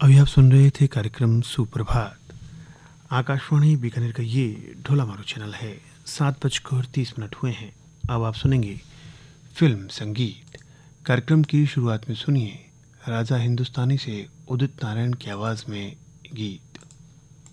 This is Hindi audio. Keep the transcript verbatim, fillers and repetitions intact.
अभी आप सुन रहे थे कार्यक्रम सुप्रभात। आकाशवाणी बीकानेर का ये ढोला मारू चैनल है। सात बजकर तीस मिनट हुए हैं। अब आप सुनेंगे फिल्म संगीत। कार्यक्रम की शुरुआत में सुनिए राजा हिंदुस्तानी से उदित नारायण की आवाज में गीत।